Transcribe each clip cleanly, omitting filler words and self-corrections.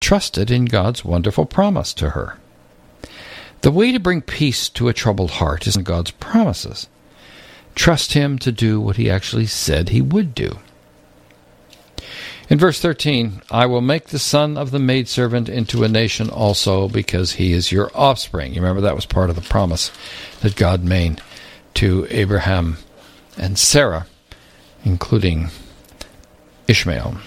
trusted in God's wonderful promise to her. The way to bring peace to a troubled heart is in God's promises. Trust Him to do what He actually said He would do. In verse 13, I will make the son of the maidservant into a nation also, because he is your offspring. You remember that was part of the promise that God made to Abraham and Sarah, including Ishmael.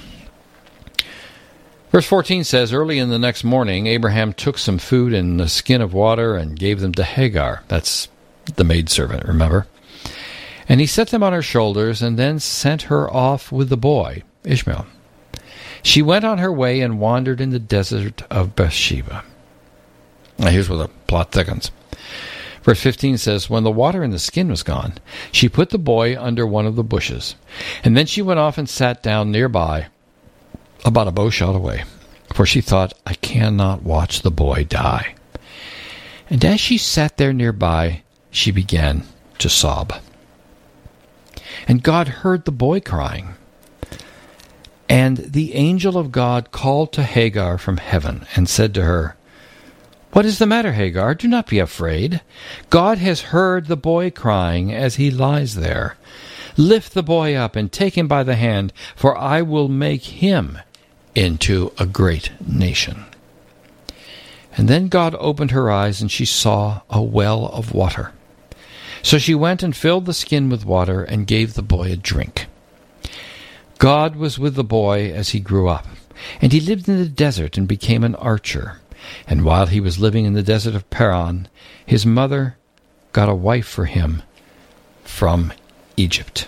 Verse 14 says, early in the next morning, Abraham took some food and a skin of water and gave them to Hagar. That's the maidservant, remember? And he set them on her shoulders and then sent her off with the boy, Ishmael. She went on her way and wandered in the desert of Beersheba. Now here's where the plot thickens. Verse 15 says, when the water in the skin was gone, she put the boy under one of the bushes. And then she went off and sat down nearby, about a bow shot away, for she thought, I cannot watch the boy die. And as she sat there nearby, she began to sob. And God heard the boy crying. And the angel of God called to Hagar from heaven and said to her, what is the matter, Hagar? Do not be afraid. God has heard the boy crying as he lies there. Lift the boy up and take him by the hand, for I will make him into a great nation. And then God opened her eyes, and she saw a well of water. So she went and filled the skin with water and gave the boy a drink. God was with the boy as he grew up, and he lived in the desert and became an archer. And while he was living in the desert of Paran, his mother got a wife for him from Egypt.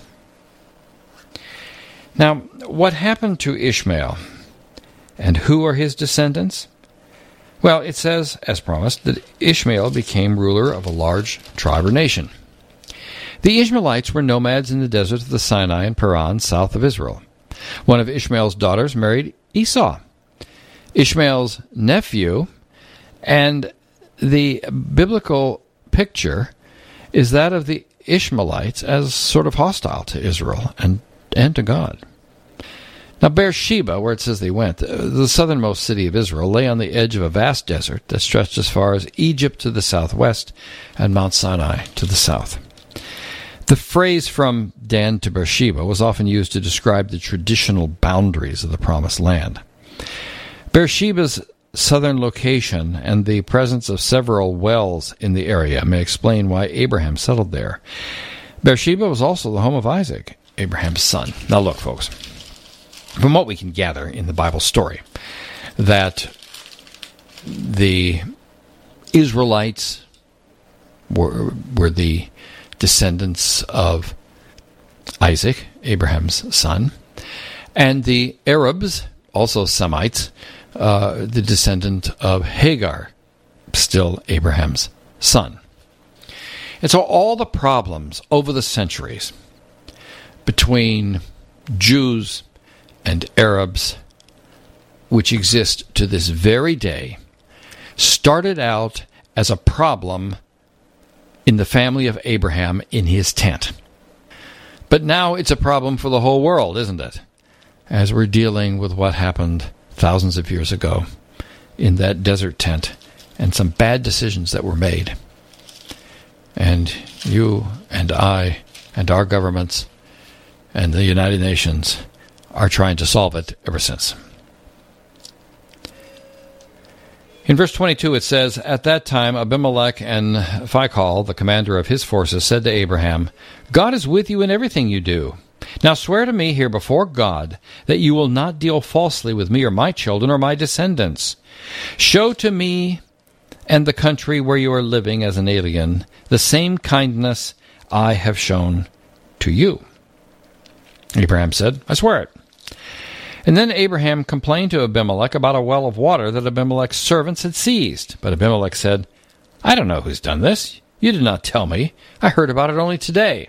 Now, what happened to Ishmael, and who are his descendants? Well, it says, as promised, that Ishmael became ruler of a large tribe or nation. The Ishmaelites were nomads in the desert of the Sinai and Paran, south of Israel. One of Ishmael's daughters married Esau, Ishmael's nephew, and the biblical picture is that of the Ishmaelites as sort of hostile to Israel and to God. Now, Beersheba, where it says they went, the southernmost city of Israel, lay on the edge of a vast desert that stretched as far as Egypt to the southwest and Mount Sinai to the south. The phrase from Dan to Beersheba was often used to describe the traditional boundaries of the Promised Land. Beersheba's southern location and the presence of several wells in the area may explain why Abraham settled there. Beersheba was also the home of Isaac, Abraham's son. Now look, folks, from what we can gather in the Bible story, that the Israelites were the descendants of Isaac, Abraham's son, and the Arabs, also Semites, the descendant of Hagar, still Abraham's son. And so all the problems over the centuries between Jews and Arabs, which exist to this very day, started out as a problem in the family of Abraham in his tent. But now it's a problem for the whole world, isn't it? As we're dealing with what happened thousands of years ago in that desert tent and some bad decisions that were made. And you and I and our governments and the United Nations are trying to solve it ever since. In verse 22 it says, at that time Abimelech and Phicol, the commander of his forces, said to Abraham, God is with you in everything you do. Now swear to me here before God that you will not deal falsely with me or my children or my descendants. Show to me and the country where you are living as an alien the same kindness I have shown to you. Abraham said, I swear it. And then Abraham complained to Abimelech about a well of water that Abimelech's servants had seized. But Abimelech said, I don't know who's done this. You did not tell me. I heard about it only today.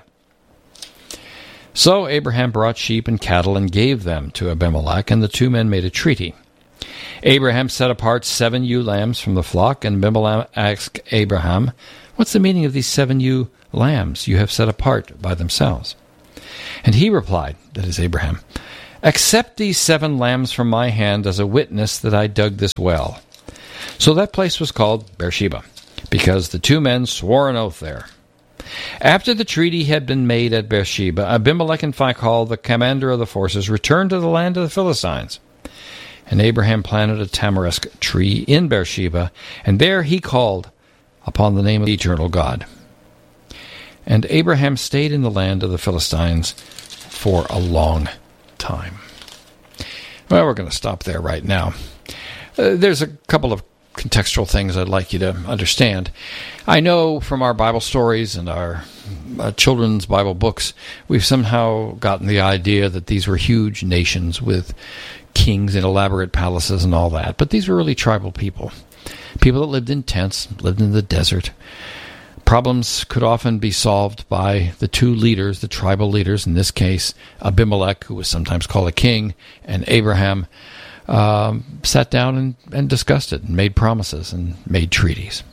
So Abraham brought sheep and cattle and gave them to Abimelech, and the two men made a treaty. Abraham set apart 7 ewe lambs from the flock, and Abimelech asked Abraham, what's the meaning of these 7 ewe lambs you have set apart by themselves? And he replied, that is Abraham, Accept these 7 lambs from my hand as a witness that I dug this well." So that place was called Beersheba, because the 2 men swore an oath there. After the treaty had been made at Beersheba, Abimelech and Phicol, the commander of the forces, returned to the land of the Philistines. And Abraham planted a tamarisk tree in Beersheba, and there he called upon the name of the eternal God. And Abraham stayed in the land of the Philistines for a long time. Well, we're going to stop there right now. There's a couple of contextual things I'd like you to understand. I know from our Bible stories and our children's Bible books, we've somehow gotten the idea that these were huge nations with kings in elaborate palaces and all that. But these were really tribal people. People that lived in tents, lived in the desert. Problems could often be solved by the 2 leaders, the tribal leaders, in this case Abimelech, who was sometimes called a king, and Abraham, sat down and discussed it and made promises and made treaties.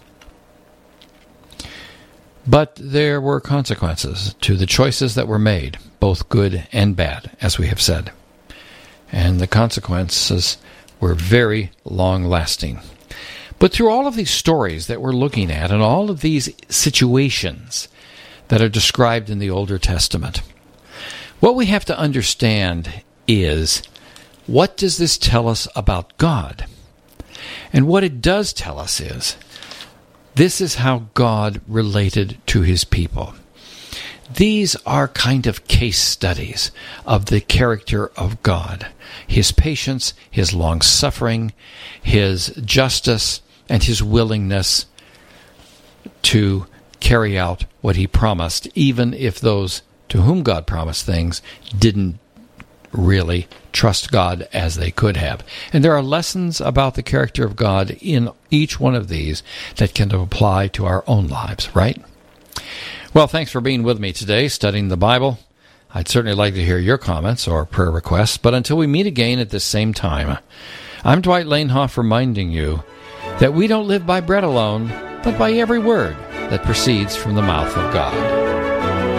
But there were consequences to the choices that were made, both good and bad, as we have said. And the consequences were very long-lasting. But through all of these stories that we're looking at and all of these situations that are described in the Older Testament, what we have to understand is, what does this tell us about God? And what it does tell us is, this is how God related to his people. These are kind of case studies of the character of God. His patience, his long-suffering, his justice, and his willingness to carry out what he promised, even if those to whom God promised things didn't really trust God as they could have. And there are lessons about the character of God in each one of these that can apply to our own lives, right? Well, thanks for being with me today, studying the Bible. I'd certainly like to hear your comments or prayer requests, but until we meet again at this same time, I'm Dwight Lanehoff reminding you that we don't live by bread alone, but by every word that proceeds from the mouth of God.